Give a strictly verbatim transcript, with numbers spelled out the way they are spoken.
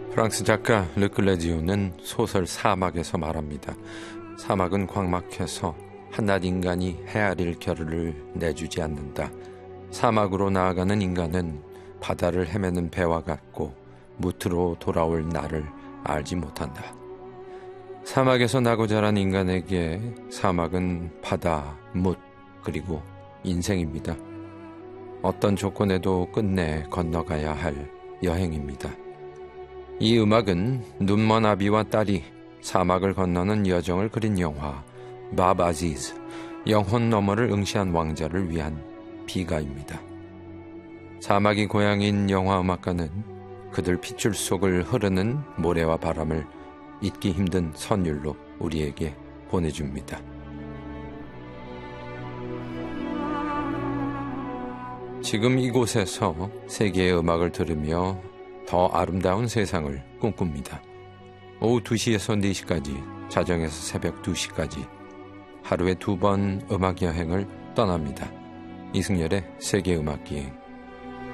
프랑스 작가 르클레지오는 소설 사막에서 말합니다. 사막은 광막해서 한낱 인간이 헤아릴 겨를을 내주지 않는다. 사막으로 나아가는 인간은 바다를 헤매는 배와 같고 무트로 돌아올 날을 알지 못한다. 사막에서 나고 자란 인간에게 사막은 바다, 뭇, 그리고 인생입니다. 어떤 조건에도 끝내 건너가야 할 여행입니다. 이 음악은 눈먼 아비와 딸이 사막을 건너는 여정을 그린 영화 밥 아지즈, 영혼 너머를 응시한 왕자를 위한 비가입니다. 사막이 고향인 영화 음악가는 그들 핏줄 속을 흐르는 모래와 바람을 잊기 힘든 선율로 우리에게 보내줍니다. 지금 이곳에서 세계의 음악을 들으며 더 아름다운 세상을 꿈꿉니다. 오후 두 시에서 네 시까지, 자정에서 새벽 두 시까지 하루에 두 번 음악 여행을 떠납니다. 이승열의 세계음악기행.